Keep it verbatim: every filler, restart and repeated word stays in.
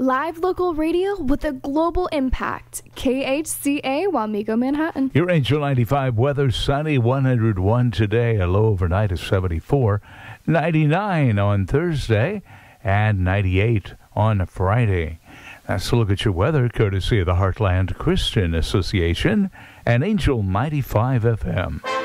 Live local radio with a global impact. K H C A, Wamego, Manhattan. Your Angel ninety-five weather, sunny, one hundred one today, a low overnight of seventy-four, ninety-nine on Thursday, and ninety-eight on Friday. That's a look at your weather, courtesy of the Heartland Christian Association and Angel ninety-five F M.